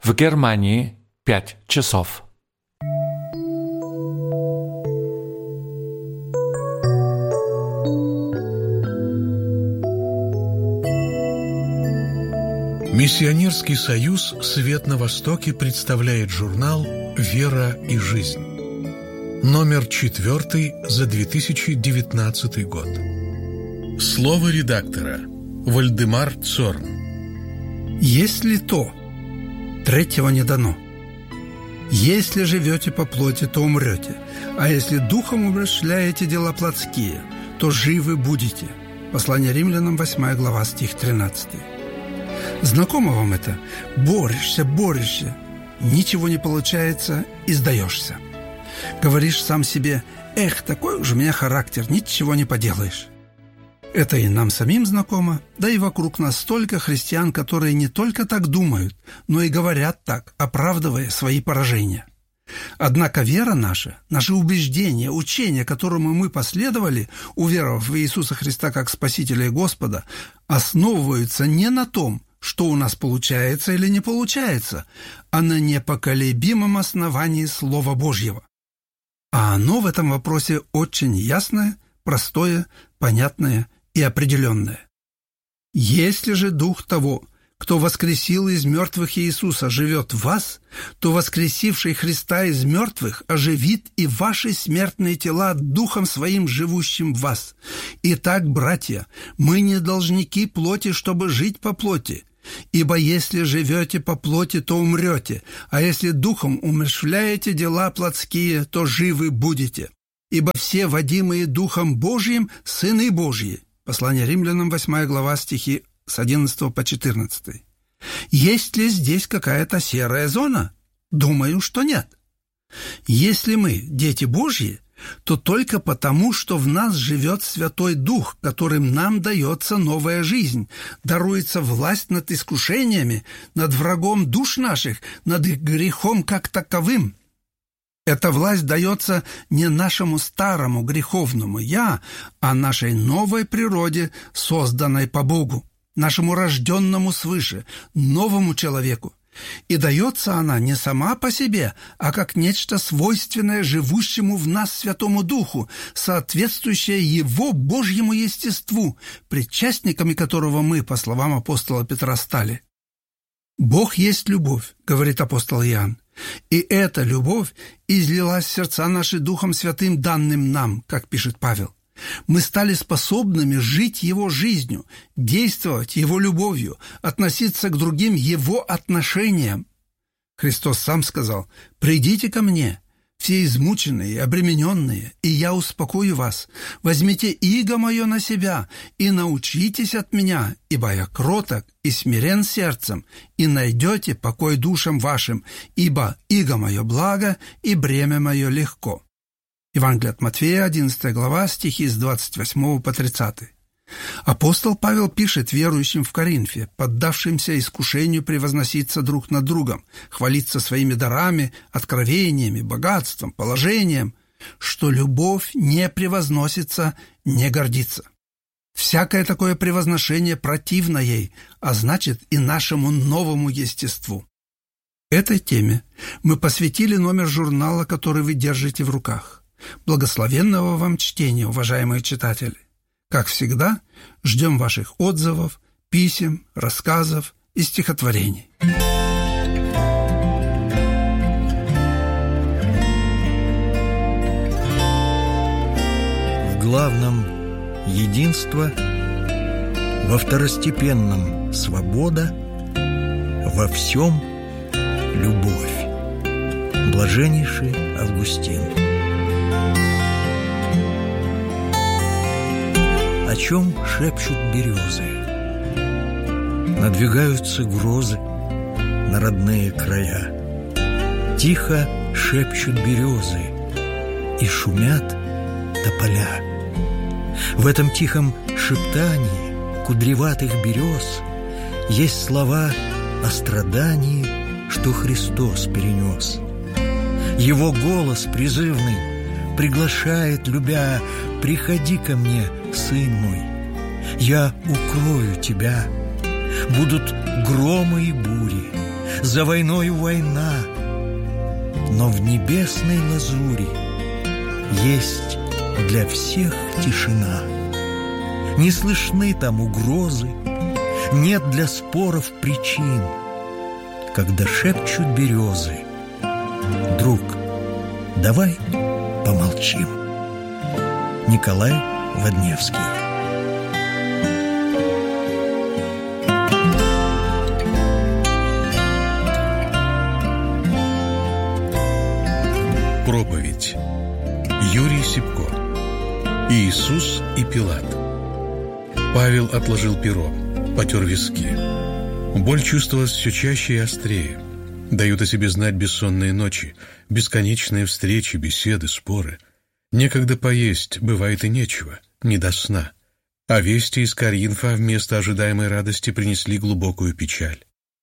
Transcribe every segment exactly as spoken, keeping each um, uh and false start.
В Германии пять часов. Миссионерский союз «Свет на Востоке» представляет журнал «Вера и жизнь». Номер четвертый за две тысячи девятнадцатый год. Слово редактора. Вальдемар Цорн. «Если то, третьего не дано. Если живете по плоти, то умрете, а если духом умерщвляете дела плотские, то живы будете». Послание Римлянам, восьмая глава, стих тринадцатый. Знакомо вам это? Борешься, борешься, ничего не получается и сдаешься. Говоришь сам себе: «Эх, такой уж у меня характер, ничего не поделаешь». Это и нам самим знакомо, да и вокруг нас столько христиан, которые не только так думают, но и говорят так, оправдывая свои поражения. Однако вера наша, наши убеждения, учения, которому мы последовали, уверовав в Иисуса Христа как Спасителя и Господа, основываются не на том, что у нас получается или не получается, а на непоколебимом основании Слова Божьего. А оно в этом вопросе очень ясное, простое, понятное и определенное. Если же Дух того, кто воскресил из мертвых Иисуса, живет в вас, то воскресивший Христа из мертвых оживит и ваши смертные тела Духом Своим, живущим в вас. Итак, братья, мы не должники плоти, чтобы жить по плоти. Ибо если живете по плоти, то умрете, а если Духом умерщвляете дела плотские, то живы будете. Ибо все, водимые Духом Божьим, сыны Божьи. Послание Римлянам, восьмая глава, стихи с одиннадцатого по четырнадцатый. Есть ли здесь какая-то серая зона? Думаю, что нет. Если мы дети Божьи, то только потому, что в нас живет Святой Дух, которым нам дается новая жизнь, даруется власть над искушениями, над врагом душ наших, над их грехом как таковым. Эта власть дается не нашему старому греховному «я», а нашей новой природе, созданной по Богу, нашему рожденному свыше, новому человеку. И дается она не сама по себе, а как нечто свойственное живущему в нас Святому Духу, соответствующее Его Божьему естеству, причастниками которого мы, по словам апостола Петра, стали. «Бог есть любовь», — говорит апостол Иоанн, «и эта любовь излилась в сердца наши Духом Святым, данным нам», как пишет Павел. Мы стали способными жить Его жизнью, действовать Его любовью, относиться к другим Его отношениям. Христос сам сказал: «Придите ко мне, все измученные и обремененные, и я успокою вас. Возьмите иго мое на себя и научитесь от меня, ибо я кроток и смирен сердцем, и найдете покой душам вашим, ибо иго мое благо и бремя мое легко». Евангелие от Матфея, одиннадцатая глава, стихи с двадцать восьмого по тридцатый. Апостол Павел пишет верующим в Коринфе, поддавшимся искушению превозноситься друг над другом, хвалиться своими дарами, откровениями, богатством, положением, что любовь не превозносится, не гордится. Всякое такое превозношение противно ей, а значит и нашему новому естеству. Этой теме мы посвятили номер журнала, который вы держите в руках. Благословенного вам чтения, уважаемые читатели! Как всегда, ждем ваших отзывов, писем, рассказов и стихотворений. В главном – единство, во второстепенном – свобода, во всем – любовь. Блаженнейший Августин. О чем шепчут березы? Надвигаются грозы на родные края. Тихо шепчут березы, и шумят тополя. В этом тихом шептании кудреватых берез есть слова о страдании, что Христос перенес. Его голос призывный приглашает, любя: «Приходи ко мне, сын мой, я укрою тебя». Будут громы и бури, за войною война, но в небесной лазури есть для всех тишина. Не слышны там угрозы, нет для споров причин. Когда шепчут березы: друг, давай помолчим. Николай Водневский. Проповедь. Юрий Сипко. Иисус и Пилат. Павел отложил перо, потер виски. Боль чувствовалась все чаще и острее. Дают о себе знать бессонные ночи, бесконечные встречи, беседы, споры. Некогда поесть, бывает и нечего, не до сна. А вести из Коринфа вместо ожидаемой радости принесли глубокую печаль.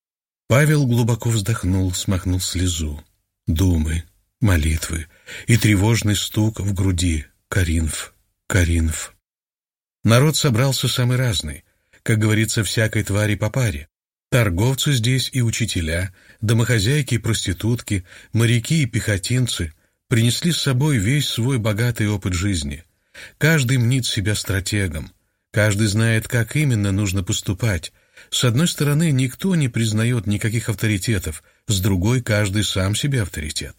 Павел глубоко вздохнул, смахнул слезу. Думы, молитвы и тревожный стук в груди. Коринф, Коринф. Народ собрался самый разный, как говорится, всякой твари по паре. Торговцы здесь и учителя, домохозяйки и проститутки, моряки и пехотинцы принесли с собой весь свой богатый опыт жизни. Каждый мнит себя стратегом, каждый знает, как именно нужно поступать. С одной стороны, никто не признает никаких авторитетов, с другой, каждый сам себе авторитет.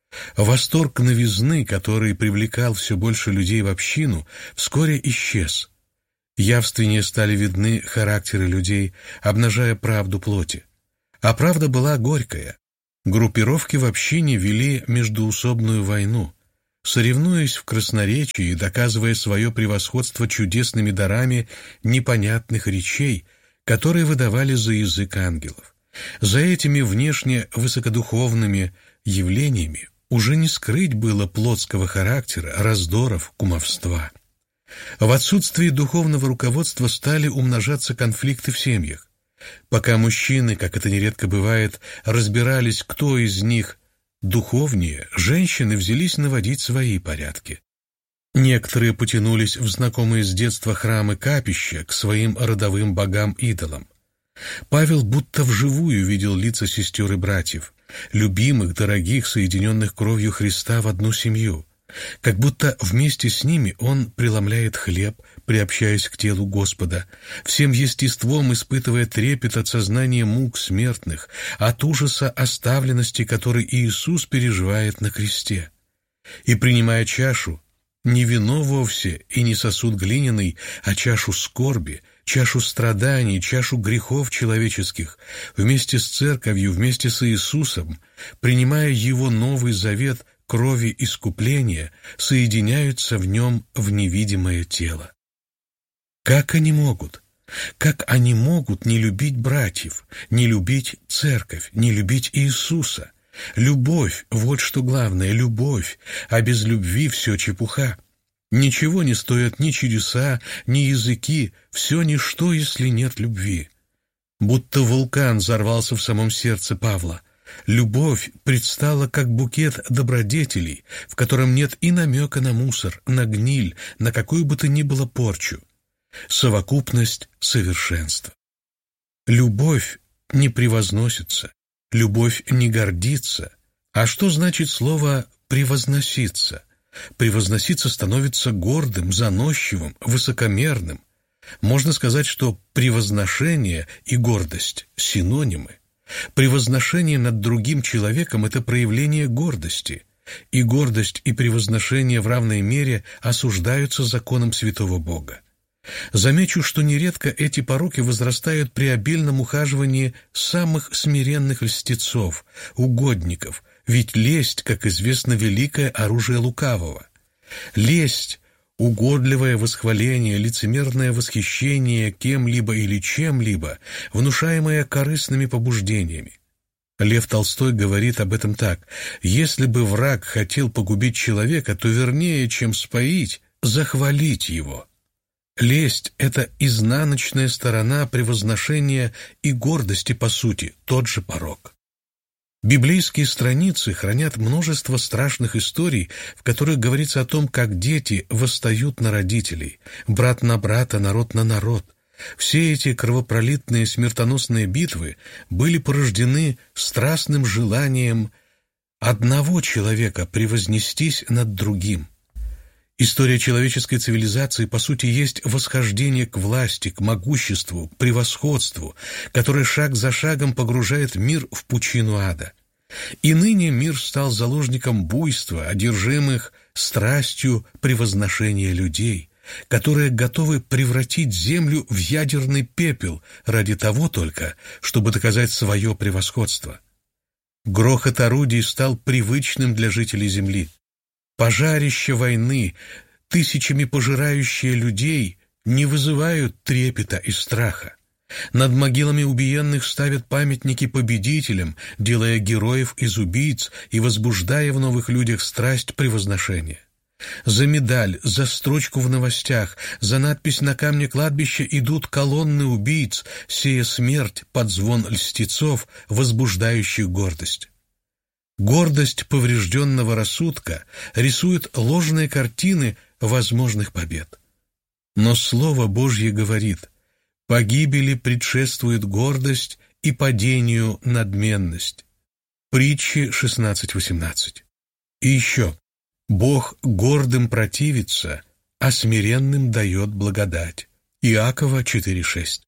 Восторг новизны, который привлекал все больше людей в общину, вскоре исчез. Явственнее стали видны характеры людей, обнажая правду плоти. А правда была горькая. Группировки в общине вели междоусобную войну, соревнуясь в красноречии и доказывая свое превосходство чудесными дарами непонятных речей, которые выдавали за язык ангелов. За этими внешне высокодуховными явлениями уже не скрыть было плотского характера, раздоров, кумовства. В отсутствии духовного руководства стали умножаться конфликты в семьях. Пока мужчины, как это нередко бывает, разбирались, кто из них духовнее, женщины взялись наводить свои порядки. Некоторые потянулись в знакомые с детства храмы-капища к своим родовым богам-идолам. Павел будто вживую видел лица сестер и братьев, любимых, дорогих, соединенных кровью Христа в одну семью. Как будто вместе с ними он преломляет хлеб, приобщаясь к телу Господа, всем естеством испытывая трепет от сознания мук смертных, от ужаса оставленности, который Иисус переживает на кресте. И, принимая чашу, не вино вовсе и не сосуд глиняный, а чашу скорби, чашу страданий, чашу грехов человеческих, вместе с церковью, вместе с Иисусом, принимая Его новый завет крови искупления, соединяются в нем в невидимое тело. Как они могут? Как они могут не любить братьев, не любить церковь, не любить Иисуса? Любовь — вот что главное, любовь, а без любви все чепуха. Ничего не стоят ни чудеса, ни языки, все ничто, если нет любви. Будто вулкан взорвался в самом сердце Павла. Любовь предстала как букет добродетелей, в котором нет и намека на мусор, на гниль, на какую бы то ни было порчу. Совокупность совершенства. Любовь не превозносится, любовь не гордится. А что значит слово «превозноситься»? Превозноситься становится гордым, заносчивым, высокомерным. Можно сказать, что превозношение и гордость – синонимы. Превозношение над другим человеком – это проявление гордости, и гордость и превозношение в равной мере осуждаются законом святого Бога. Замечу, что нередко эти пороки возрастают при обильном ухаживании самых смиренных льстецов, угодников, ведь лесть, как известно, великое оружие лукавого. Лесть — угодливое восхваление, лицемерное восхищение кем-либо или чем-либо, внушаемое корыстными побуждениями. Лев Толстой говорит об этом так: «Если бы враг хотел погубить человека, то вернее, чем споить, захвалить его». Лесть — это изнаночная сторона превозношения и гордости, по сути, тот же порок. Библейские страницы хранят множество страшных историй, в которых говорится о том, как дети восстают на родителей, брат на брата, народ на народ, Все эти кровопролитные смертоносные битвы были порождены страстным желанием одного человека превознестись над другим. История человеческой цивилизации, по сути, есть восхождение к власти, к могуществу, к превосходству, которое шаг за шагом погружает мир в пучину ада. И ныне мир стал заложником буйства, одержимых страстью превозношения людей, которые готовы превратить землю в ядерный пепел ради того только, чтобы доказать свое превосходство. Грохот орудий стал привычным для жителей земли. Пожарища войны, тысячами пожирающие людей, не вызывают трепета и страха. Над могилами убиенных ставят памятники победителям, делая героев из убийц и возбуждая в новых людях страсть превозношения. За медаль, за строчку в новостях, за надпись на камне кладбища идут колонны убийц, сея смерть под звон льстецов, возбуждающих гордость. Гордость поврежденного рассудка рисует ложные картины возможных побед. Но Слово Божье говорит: «Погибели предшествует гордость и падению надменность». Притчи шестнадцать восемнадцать. И еще: «Бог гордым противится, а смиренным дает благодать». Иакова четыре шесть.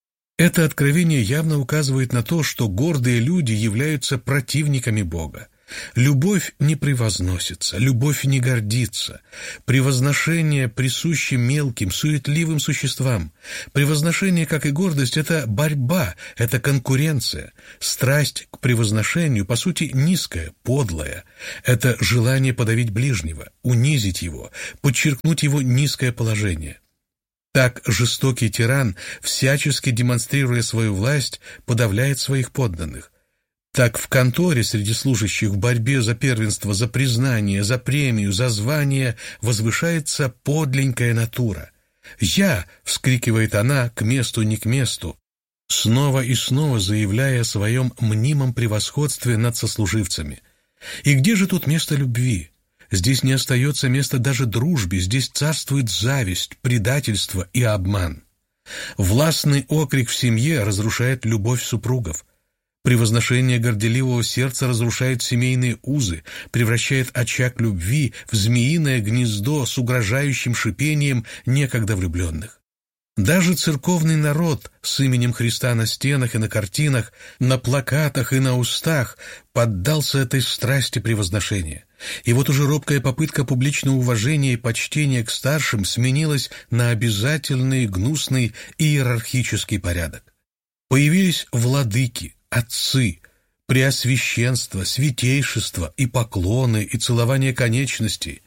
Это откровение явно указывает на то, что гордые люди являются противниками Бога. Любовь не превозносится, любовь не гордится. Превозношение присуще мелким, суетливым существам. Превозношение, как и гордость, это борьба, это конкуренция. Страсть к превозношению, по сути, низкая, подлая. Это желание подавить ближнего, унизить его, подчеркнуть его низкое положение. Так жестокий тиран, всячески демонстрируя свою власть, подавляет своих подданных. Так в конторе среди служащих в борьбе за первенство, за признание, за премию, за звание возвышается подленькая натура. «Я!» — вскрикивает она к месту не к месту, снова и снова заявляя о своем мнимом превосходстве над сослуживцами. И где же тут место любви? Здесь не остается места даже дружбе, здесь царствует зависть, предательство и обман. Властный окрик в семье разрушает любовь супругов. Превозношение горделивого сердца разрушает семейные узы, превращает очаг любви в змеиное гнездо с угрожающим шипением некогда влюбленных. Даже церковный народ с именем Христа на стенах и на картинах, на плакатах и на устах поддался этой страсти превозношения. И вот уже робкая попытка публичного уважения и почтения к старшим сменилась на обязательный гнусный иерархический порядок. Появились владыки, отцы, преосвященство, святейшество и поклоны, и целование конечностей.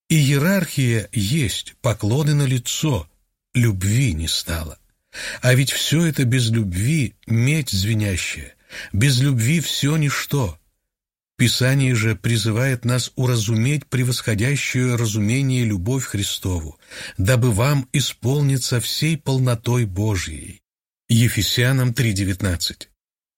Иерархия есть, поклоны налицо, любви не стало. А ведь все это без любви — медь звенящая, без любви все ничто. Писание же призывает нас уразуметь превосходящую разумение любовь Христову, дабы вам исполниться всей полнотой Божьей. Ефесянам три девятнадцать.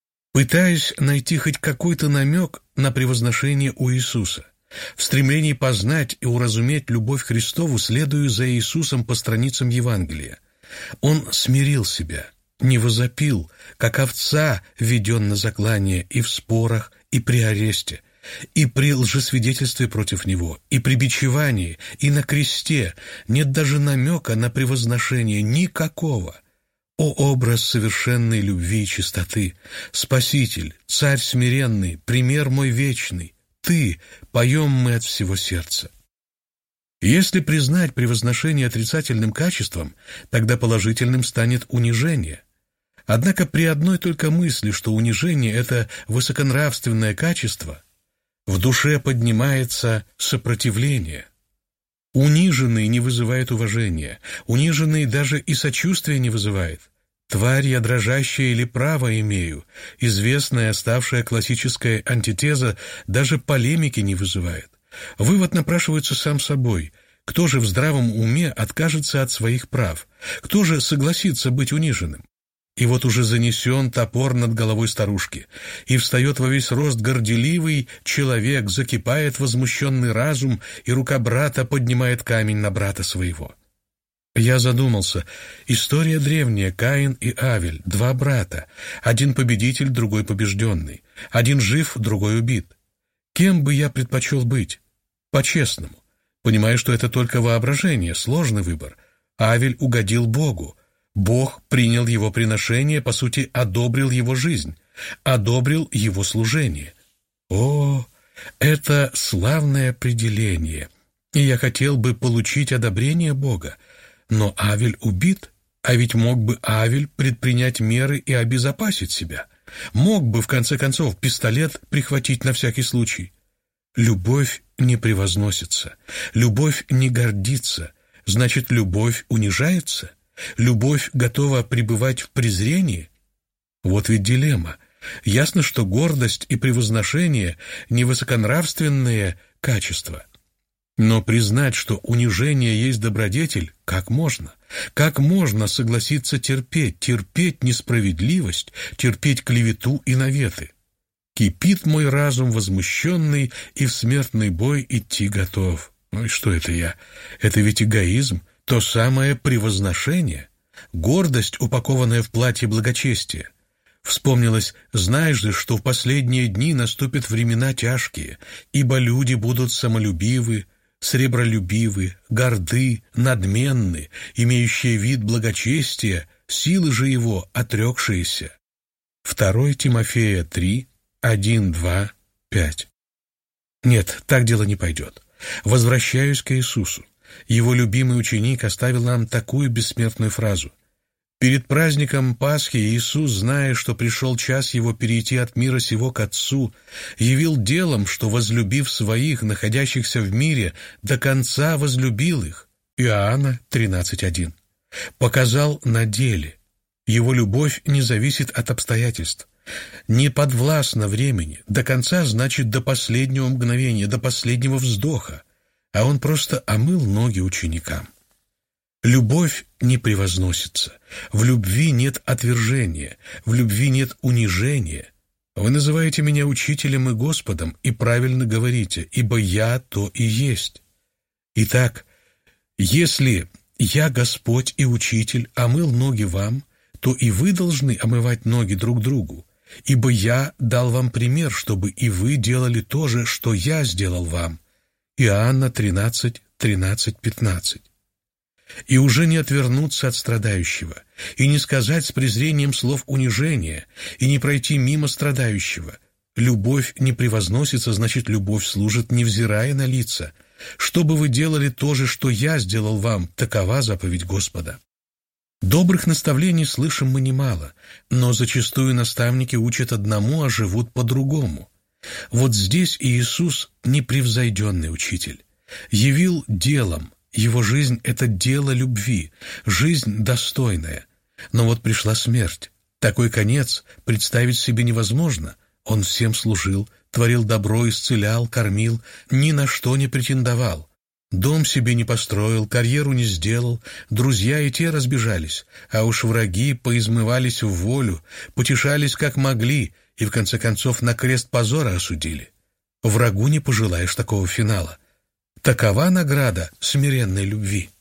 Пытаясь найти хоть какой-то намек на превозношение у Иисуса, в стремлении познать и уразуметь любовь Христову следую за Иисусом по страницам Евангелия. Он смирил себя, не возопил, как овца веден на заклание и в спорах, и при аресте, и при лжесвидетельстве против него, и при бичевании, и на кресте. Нет даже намека на превозношение никакого. О образ совершенной любви и чистоты! Спаситель, Царь смиренный, пример мой вечный! Ты, поем мы от всего сердца. Если признать превозношение отрицательным качеством, тогда положительным станет унижение. Однако при одной только мысли, что унижение — это высоконравственное качество, в душе поднимается сопротивление. Униженный не вызывает уважения, униженный даже и сочувствия не вызывает. «Тварь я дрожащая или право имею», известная, ставшая классическая антитеза, даже полемики не вызывает. Вывод напрашивается сам собой. Кто же в здравом уме откажется от своих прав? Кто же согласится быть униженным? И вот уже занесен топор над головой старушки, и встает во весь рост горделивый человек, закипает возмущенный разум, и рука брата поднимает камень на брата своего. Я задумался. История древняя. Каин и Авель, два брата. Один победитель, другой побежденный. Один жив, другой убит. Кем бы я предпочел быть? По-честному. Понимаю, что это только воображение, сложный выбор. Авель угодил Богу. Бог принял его приношение, по сути, одобрил его жизнь, одобрил его служение. О, это славное определение. И я хотел бы получить одобрение Бога. Но Авель убит, а ведь мог бы Авель предпринять меры и обезопасить себя. Мог бы, в конце концов, пистолет прихватить на всякий случай. Любовь не превозносится, любовь не гордится, значит, любовь унижается, любовь готова пребывать в презрении. Вот ведь дилемма. Ясно, что гордость и превозношение — не высоконравственные качества. Но признать, что унижение есть добродетель, как можно? Как можно согласиться терпеть, терпеть несправедливость, терпеть клевету и наветы? Кипит мой разум возмущенный, и в смертный бой идти готов. Ну и что это я? Это ведь эгоизм, то самое превозношение, гордость, упакованная в платье благочестия. Вспомнилось: знаешь же, что в последние дни наступят времена тяжкие, ибо люди будут самолюбивы, сребролюбивы, горды, надменны, имеющие вид благочестия, силы же его отрекшиеся. второе Тимофея три, один, два, пять. Нет, так дело не пойдет. Возвращаюсь к Иисусу. Его любимый ученик оставил нам такую бессмертную фразу. Перед праздником Пасхи Иисус, зная, что пришел час Его перейти от мира сего к Отцу, явил делом, что, возлюбив своих, находящихся в мире, до конца возлюбил их. Иоанна тринадцать один. Показал на деле. Его любовь не зависит от обстоятельств. Не подвластна времени. До конца значит до последнего мгновения, до последнего вздоха. А Он просто омыл ноги ученикам. Любовь не превозносится. В любви нет отвержения, в любви нет унижения. Вы называете меня учителем и Господом, и правильно говорите, ибо я то и есть. Итак, если я, Господь и Учитель, омыл ноги вам, то и вы должны омывать ноги друг другу, ибо я дал вам пример, чтобы и вы делали то же, что я сделал вам. Иоанна тринадцать, тринадцать, пятнадцать. И уже не отвернуться от страдающего, и не сказать с презрением слов унижения, и не пройти мимо страдающего. Любовь не превозносится, значит, любовь служит, невзирая на лица. Чтобы вы делали то же, что я сделал вам, такова заповедь Господа. Добрых наставлений слышим мы немало, но зачастую наставники учат одному, а живут по-другому. Вот здесь Иисус — непревзойденный учитель. Явил делом. Его жизнь — это дело любви, жизнь достойная. Но вот пришла смерть. Такой конец представить себе невозможно. Он всем служил, творил добро, исцелял, кормил, ни на что не претендовал. Дом себе не построил, карьеру не сделал, друзья и те разбежались, а уж враги поизмывались в волю, потешались как могли и в конце концов на крест позора осудили. Врагу не пожелаешь такого финала. Такова награда смиренной любви.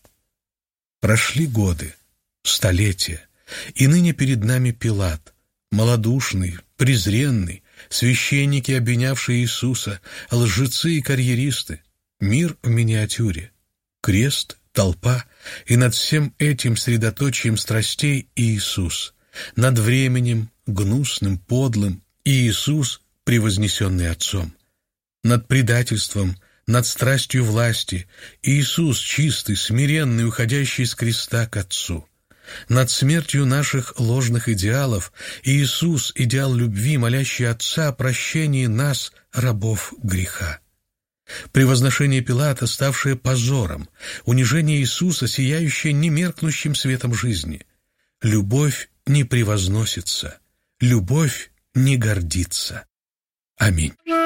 Прошли годы, столетия, и ныне перед нами Пилат, малодушный, презренный, священники, обвинявшие Иисуса, лжецы и карьеристы. Мир в миниатюре, крест, толпа, и над всем этим средоточием страстей Иисус, над временем, гнусным, подлым, Иисус, превознесенный Отцом, над предательством, над страстью власти, Иисус чистый, смиренный, уходящий с креста к Отцу. Над смертью наших ложных идеалов Иисус, идеал любви, молящий Отца о прощении нас, рабов греха. Превозношение Пилата, ставшее позором, унижение Иисуса, сияющее немеркнущим светом жизни. Любовь не превозносится, любовь не гордится. Аминь.